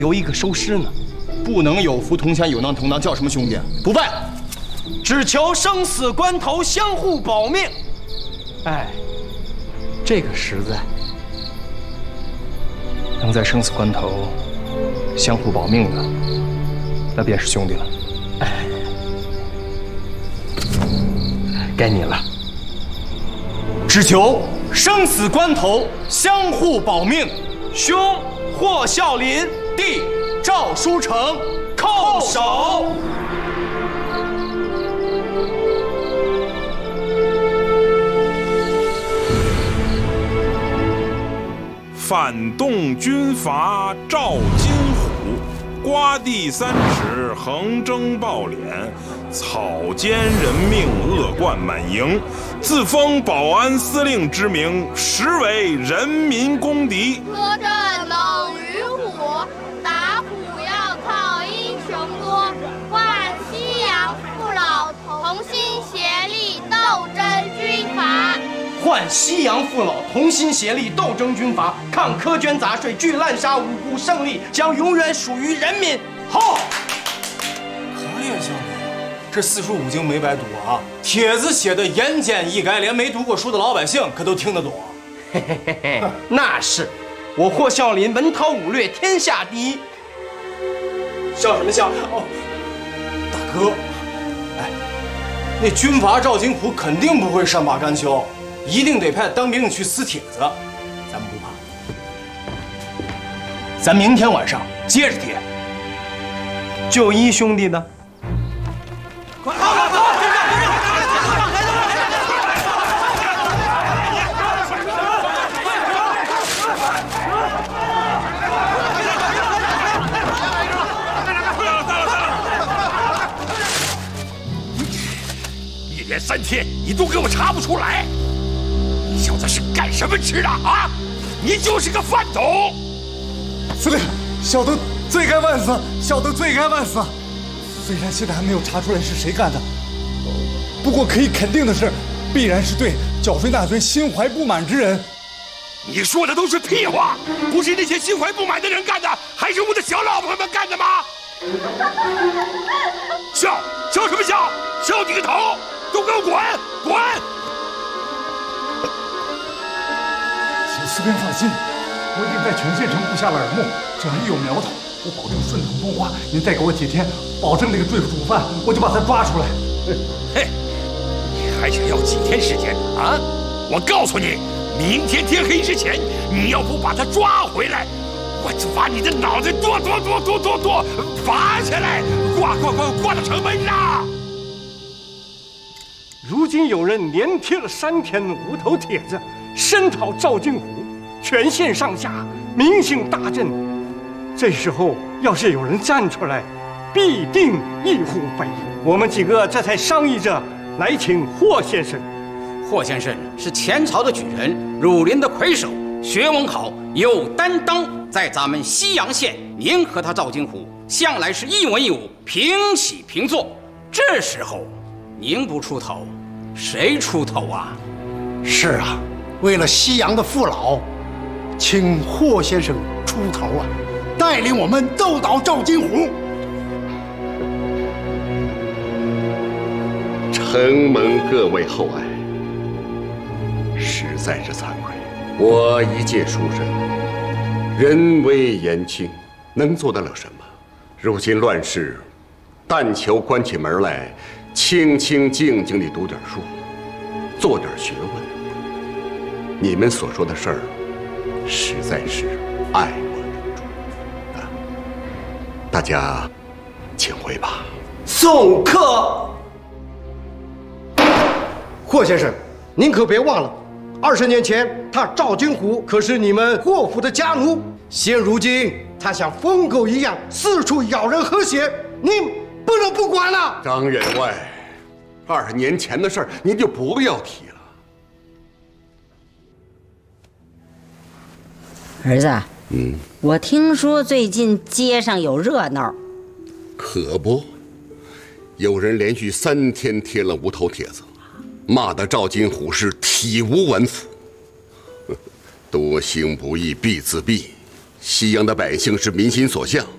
有一个手势呢，不能有福同享，有难同当，叫什么兄弟？不办，只求生死关头相互保命。哎，这个石子能在生死关头相互保命的，那便是兄弟了。哎，该你了。只求生死关头相互保命，兄霍孝林，弟赵书成，叩首。 反动军阀赵金虎，刮地3尺，横征暴敛，草菅人命，恶贯满盈，自封保安司令之名，实为人民公敌。 车震猛于虎，打虎要靠英雄多，唤西洋父老同心协力斗争军阀。 唤西洋父老同心协力斗争军阀，抗苛捐杂税，拒滥杀无辜，胜利将永远属于人民。好， 可也行，这四书五经没白读啊，帖子写的言简意赅，连没读过书的老百姓可都听得懂。 嘿嘿嘿嘿，那是，我霍孝林文韬武略天下第一。笑什么笑？哦， 大哥，哎，那军阀赵金虎肯定不会善罢甘休。一定得派当兵的去撕帖子，咱们不怕。 咱明天晚上接着贴。就一兄弟呢？ 快！ 一连3天你都给我查不出来。你小子是干什么吃的啊？你就是个饭桶！ 司令，小的罪该万死，小的罪该万死。虽然现在还没有查出来是谁干的，不过可以肯定的是，必然是对缴税纳税心怀不满之人。 你说的都是屁话，不是那些心怀不满的人干的，还是我的小老婆们干的吗？笑什么笑？笑你个头！都给我滚！滚！ 请司令放心，我已经在全县城布下了耳目，只要一有苗头，我保证顺藤摸瓜。您再给我几天，保证那个罪妇主犯，我就把他抓出来。 嘿，你还想要几天时间啊？我告诉你，明天天黑之前，你要不把他抓回来，我就把你的脑袋剁拔下来，挂到城门上。 如今有人连贴了3天的无头帖子，声讨赵金虎，全县上下民心大振。这时候要是有人站出来，必定一呼百应。我们几个这才商议着来请霍先生。 霍先生是前朝的举人，儒林的魁首，学问好，有担当，在咱们西阳县，您和他赵金虎向来是一文一武，平起平坐。这时候您不出头，谁出头啊？ 是啊，为了西洋的父老，请霍先生出头啊，带领我们斗倒赵金虎。 承蒙各位厚爱，实在是惭愧。我一介书生，人微言轻，能做得了什么？如今乱世，但求关起门来，清清静静地读点书，做点学问。你们所说的事儿，实在是爱莫能助啊！大家，请回吧。 送客。霍先生，您可别忘了，20年前他赵金虎可是你们霍府的家奴，现如今他像疯狗一样四处咬人喝血，您不能不管了。 张员外，20年前的事儿您就不要提了。 儿子，我听说最近街上有热闹。 可不，有人连续3天贴了无头帖子，骂得赵金虎是体无完肤。多行不义必自毙，西洋的百姓是民心所向，